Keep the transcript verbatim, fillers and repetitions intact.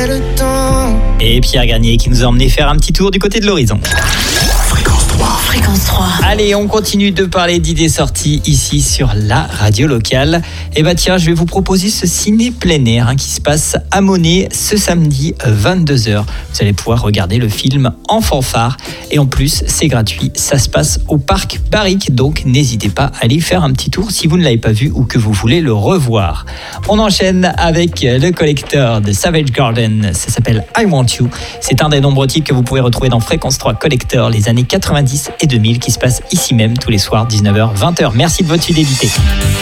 fait le temps. Et Pierre Garnier qui nous a emmené faire un petit tour du côté de l'horizon. Fréquence trois. Fréquence trois. Allez, on continue de parler d'idées sorties ici sur la radio locale. Et bah tiens, je vais vous proposer ce ciné plein air hein, qui se passe à Monet ce samedi vingt-deux heures. Vous allez pouvoir regarder le film en fanfare. Et en plus, c'est gratuit. Ça se passe au parc Barrick. Donc n'hésitez pas à aller faire un petit tour si vous ne l'avez pas vu ou que vous voulez le revoir. On enchaîne avec le collecteur de Savage Garden. Ça s'appelle I Want You. C'est un des nombreux titres que vous pouvez retrouver dans Fréquence trois Collector les années quatre-vingt-dix et deux mille qui se passe ici même tous les soirs dix-neuf heures vingt heures. Merci de votre fidélité.